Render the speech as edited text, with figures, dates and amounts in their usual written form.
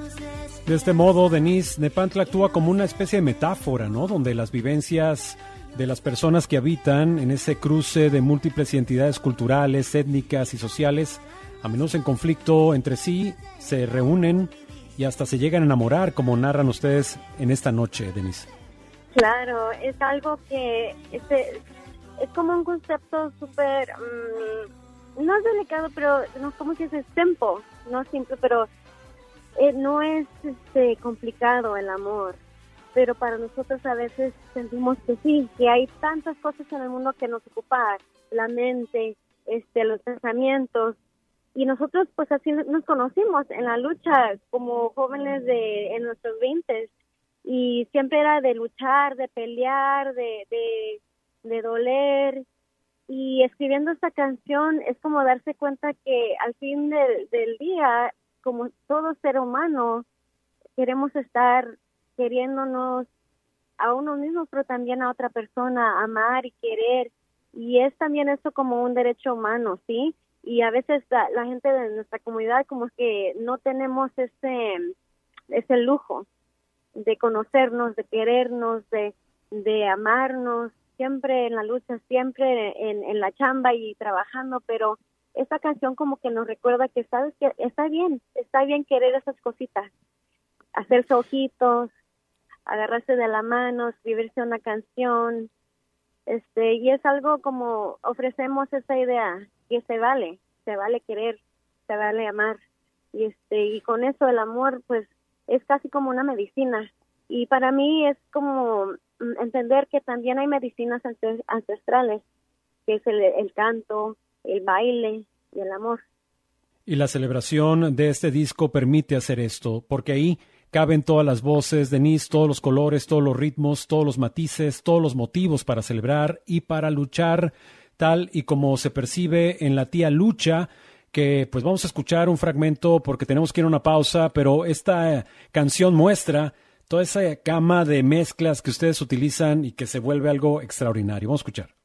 De este modo, Denise, Nepantla actúa como una especie de metáfora, ¿no? Donde las vivencias de las personas que habitan en ese cruce de múltiples identidades culturales, étnicas y sociales, a menudo en conflicto entre sí, se reúnen y hasta se llegan a enamorar, como narran ustedes en esta noche, Denise. Claro, es algo que es como un concepto súper, no es delicado, pero no, como que es simple, no simple, pero no es complicado el amor. Pero para nosotros a veces sentimos que sí, que hay tantas cosas en el mundo que nos ocupan, la mente, los pensamientos. Y nosotros pues así nos conocimos en la lucha como jóvenes en nuestros 20 y siempre era de luchar, de pelear, de doler. Y escribiendo esta canción es como darse cuenta que al fin del día, como todo ser humano, queremos estar queriéndonos a uno mismo, pero también a otra persona, amar y querer. Y es también eso como un derecho humano, ¿sí? Y a veces la gente de nuestra comunidad como que no tenemos ese lujo de conocernos, de querernos, de amarnos, siempre en la lucha, siempre en la chamba y trabajando, pero esta canción como que nos recuerda que sabes que está bien querer esas cositas, hacerse ojitos, agarrarse de la mano, escribirse una canción, y es algo como ofrecemos esa idea que se vale querer, se vale amar, y con eso el amor pues es casi como una medicina, y para mí es como entender que también hay medicinas ancestrales, que es el canto, el baile y el amor. Y la celebración de este disco permite hacer esto, porque ahí caben todas las voces, Denise, todos los colores, todos los ritmos, todos los matices, todos los motivos para celebrar y para luchar, tal y como se percibe en La Tía Lucha, que pues vamos a escuchar un fragmento porque tenemos que ir a una pausa, pero esta canción muestra toda esa gama de mezclas que ustedes utilizan y que se vuelve algo extraordinario. Vamos a escuchar.